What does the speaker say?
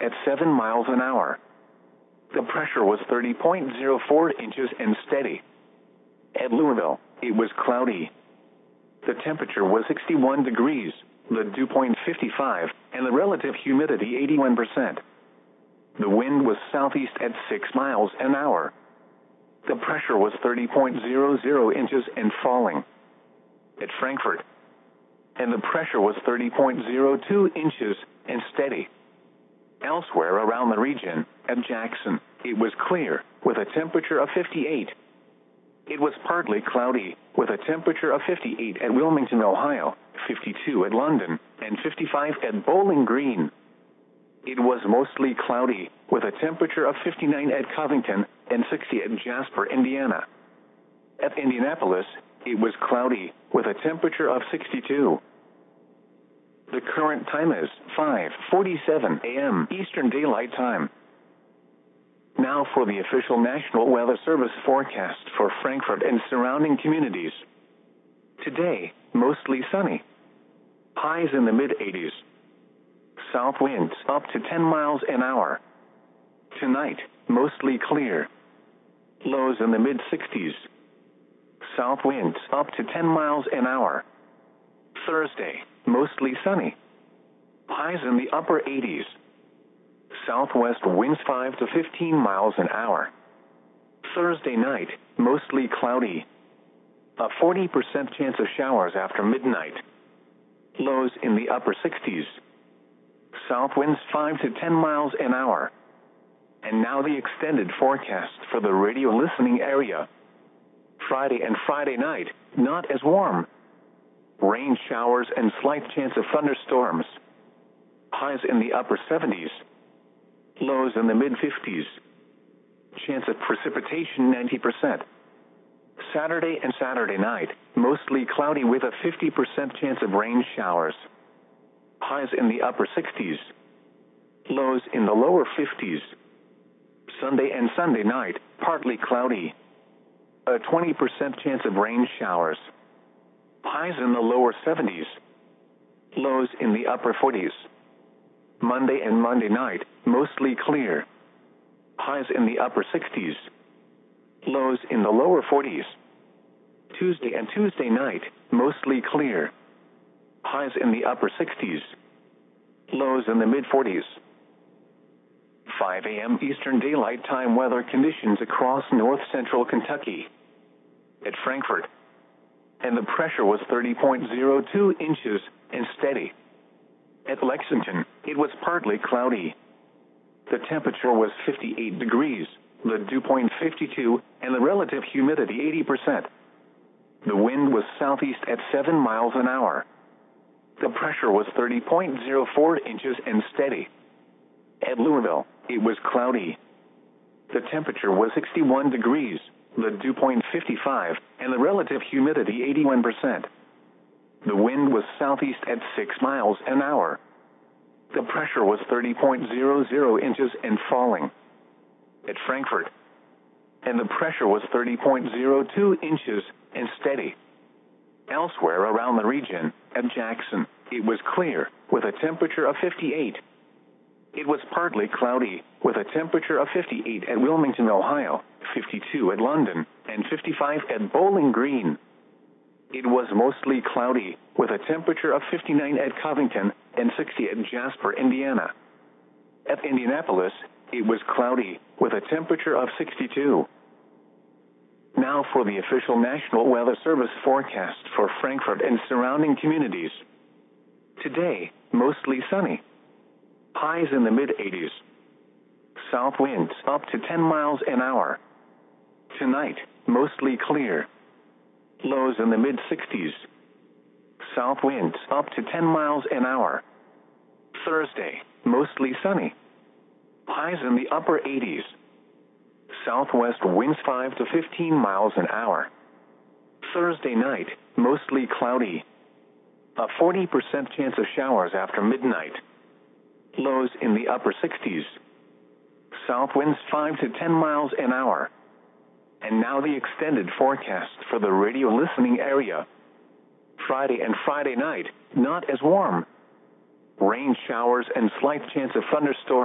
at 7 miles an hour. The pressure was 30.04 inches and steady. At Louisville, it was cloudy. The temperature was 61 degrees, the dew point 55, and the relative humidity 81%. The wind was southeast at 6 miles an hour. The pressure was 30.00 inches and falling. At Frankfort, and the pressure was 30.02 inches and steady. Elsewhere around the region, at Jackson, it was clear, with a temperature of 58. It was partly cloudy, with a temperature of 58 at Wilmington, Ohio, 52 at London, and 55 at Bowling Green. It was mostly cloudy, with a temperature of 59 at Covington and 60 at Jasper, Indiana. At Indianapolis, it was cloudy, with a temperature of 62. The current time is 5:47 a.m. Eastern Daylight Time. Now for the official National Weather Service forecast for Frankfort and surrounding communities. Today, mostly sunny. Highs in the mid-80s. South winds up to 10 miles an hour. Tonight, mostly clear. Lows in the mid-60s. South winds up to 10 miles an hour. Thursday, mostly sunny. Highs in the upper 80s. Southwest winds 5 to 15 miles an hour. Thursday night, mostly cloudy. A 40% chance of showers after midnight. Lows in the upper 60s. South winds 5 to 10 miles an hour. And now the extended forecast for the radio listening area. Friday and Friday night, not as warm. Rain showers and slight chance of thunderstorms. Highs in the upper 70s. Lows in the mid-50s. Chance of precipitation 90%. Saturday and Saturday night, mostly cloudy with a 50% chance of rain showers. Highs in the upper 60s. Lows in the lower 50s. Sunday and Sunday night, partly cloudy. A 20% chance of rain showers. Highs in the lower 70s. Lows in the upper 40s. Monday and Monday night, mostly clear. Highs in the upper 60s. Lows in the lower 40s. Tuesday and Tuesday night, mostly clear. Highs in the upper 60s. Lows in the mid-40s. 5 a.m. Eastern Daylight Time weather conditions across north-central Kentucky. At Frankfort, and the pressure was 30.02 inches and steady. At Lexington, it was partly cloudy. The temperature was 58 degrees, the dew point 52, and the relative humidity 80%. The wind was southeast at 7 miles an hour. The pressure was 30.04 inches and steady. At Louisville, it was cloudy. The temperature was 61 degrees, the dew point 55, and the relative humidity 81%. The wind was southeast at 6 miles an hour. The pressure was 30.00 inches and falling. At Frankfort, and the pressure was 30.02 inches and steady. Elsewhere around the region, at Jackson, it was clear, with a temperature of 58. It was partly cloudy, with a temperature of 58 at Wilmington, Ohio, 52 at London, and 55 at Bowling Green. It was mostly cloudy, with a temperature of 59 at Covington and 60 at Jasper, Indiana. At Indianapolis, it was cloudy, with a temperature of 62. Now for the official National Weather Service forecast for Frankfort and surrounding communities. Today, mostly sunny. Highs in the mid-80s. South winds up to 10 miles an hour. Tonight, mostly clear. Lows in the mid-60s. South winds up to 10 miles an hour. Thursday, mostly sunny. Highs in the upper 80s. Southwest winds 5 to 15 miles an hour. Thursday night, mostly cloudy. A 40% chance of showers after midnight. Lows in the upper 60s. South winds 5 to 10 miles an hour. And now the extended forecast for the radio listening area. Friday and Friday night, not as warm. Rain showers and slight chance of thunderstorms.